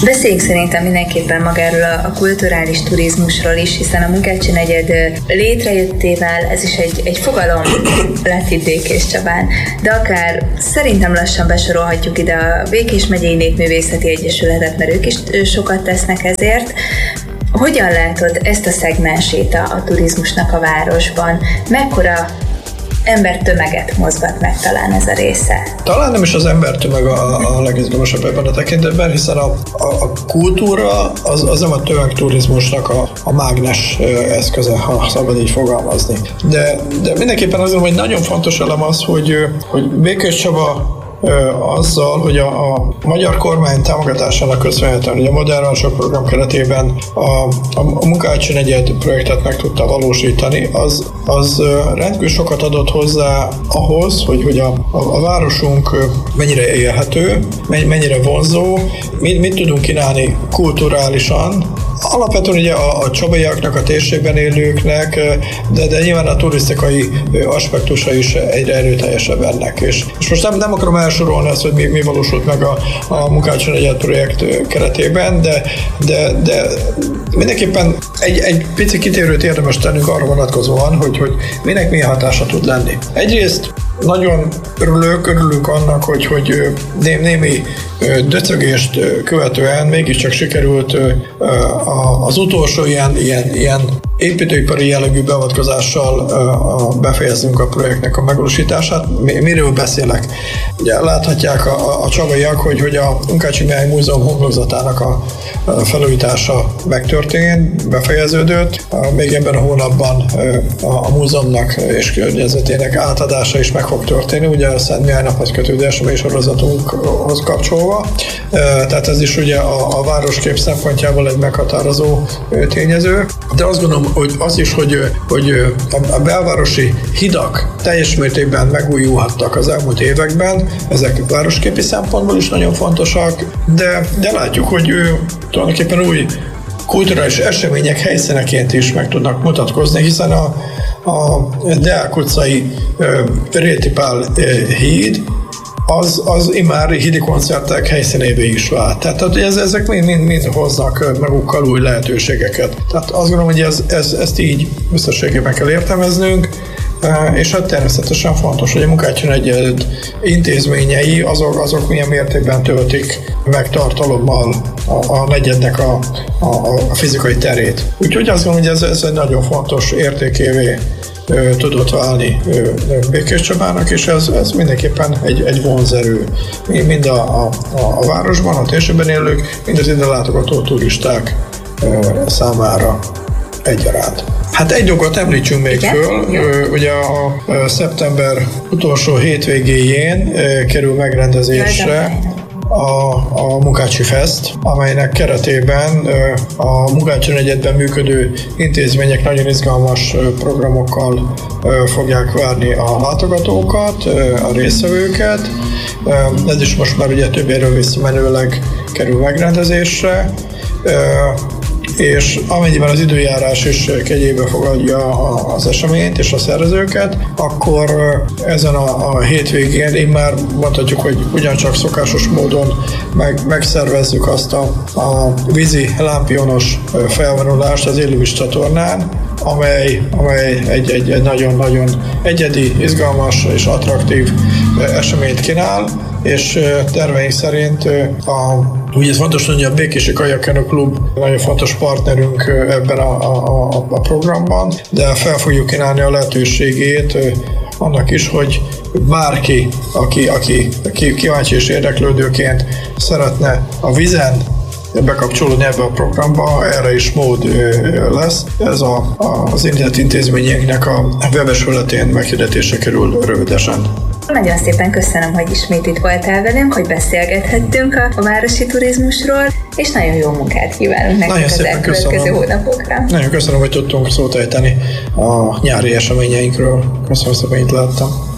Beszéljünk szerintem mindenképpen magáról a kulturális turizmusról is, hiszen a Munkácsi negyed létrejöttével ez is egy fogalom lett itt Békéscsabán, de akár szerintem lassan besorolhatjuk ide a Békés Megyei Népművészeti Egyesületet, mert ők is sokat tesznek ezért. Hogyan látod ezt a szegmensét a turizmusnak a városban? Mekkora embertömeget mozgat meg talán ez a része? Talán nem is az embertömeg a legizgalmasabb ebben a tekintetben, hiszen a kultúra az nem a tömegturizmusnak a mágnes eszköze, ha szabad így fogalmazni. De mindenképpen azért, hogy nagyon fontos elem az, hogy Békéscsaba azzal, hogy a magyar kormány támogatásának köszönhetően, hogy a Modern Városok program keretében a Munkácsi negyed projektet meg tudta valósítani, az rendkívül sokat adott hozzá ahhoz, hogy a városunk mennyire élhető, mennyire vonzó, mit tudunk kínálni kulturálisan. Alapvetően ugye a csabaiaknak, a térségben élőknek, de nyilván a turisztikai aspektusa is egyre erőteljesebb ennek. És most nem akarom elsorolni azt, hogy mi valósult meg a Munkácsi negyed projekt keretében, de mindenképpen egy pici kitérőt érdemes tennünk arra vonatkozóan, hogy minek milyen hatása tud lenni. Egyrészt nagyon örülünk annak, hogy némi döcögést követően mégiscsak sikerült az utolsó ilyen építőipari jellegű beavatkozással befejeznünk a projektnek a megvalósítását. Miről beszélek? Ugye láthatják a csabaiak, hogy a Munkácsi Mihály Múzeum homlokzatának a felújítása megtörtént, befejeződött. Még ebben a hónapban a múzeumnak és környezetének átadása is meg fog történni, ugye a Szent Mihály naphoz kötődő esemény sorozatunkhoz kapcsolva. Tehát ez is ugye a városkép szempontjából egy meghatározó tényező. De azt gondolom, hogy az is, hogy a belvárosi hidak teljes mértékben megújulhattak az elmúlt években, ezek városképi szempontból is nagyon fontosak, de látjuk, hogy tulajdonképpen új kulturális események helyszíneként is meg tudnak mutatkozni, hiszen a Deák utcai Réti Pál híd az immár hídi koncertek helyszínévé is vált. Tehát ezek mind hoznak magukkal új lehetőségeket. Tehát azt gondolom, hogy ezt így összességében kell értelmeznünk, és hát természetesen fontos, hogy a Munkácsi negyed intézményei azok milyen mértékben töltik meg tartalommal a negyednek a fizikai terét. Úgyhogy azt gondolom, hogy ez egy nagyon fontos értékévé tudott válni Békéscsabának, és ez mindenképpen egy vonzerő. Mind a városban, a térségben élők, mind az ide látogató turisták számára egyaránt. Hát egy dolgot említsünk még föl, ugye a szeptember utolsó hétvégéjén kerül megrendezésre a Munkácsi Fest, amelynek keretében a Munkácsi negyedben működő intézmények nagyon izgalmas programokkal fogják várni a látogatókat, a résztvevőket. Ez is most már ugye több évről visszamenőleg kerül megrendezésre, és amennyiben az időjárás is kegyébe fogadja az eseményt és a szervezőket, akkor ezen a hétvégén én már mondhatjuk, hogy ugyancsak szokásos módon megszervezzük azt a vízi lámpionos felvonulást az Élővíz csatornán, amely egy nagyon-nagyon egyedi, izgalmas és attraktív eseményt kínál, és terveink szerint ugye ez fontos, hogy a Békési Kajakkenu Klub nagyon fontos partnerünk ebben a programban, de fel fogjuk kínálni a lehetőségét annak is, hogy bárki, aki kíváncsi és érdeklődőként szeretne a vízen bekapcsolódni ebbe a programba, erre is mód lesz. Ez az érintett intézményeknek a webes felületén meghirdetése kerül rövidesen. Nagyon szépen köszönöm, hogy ismét itt voltál velünk, hogy beszélgethettünk a városi turizmusról, és nagyon jó munkát kívánunk nektek az elkövetkező hónapokra. Nagyon köszönöm, hogy tudtunk szót ejteni a nyári eseményeinkről. Köszönöm szépen, itt láttam.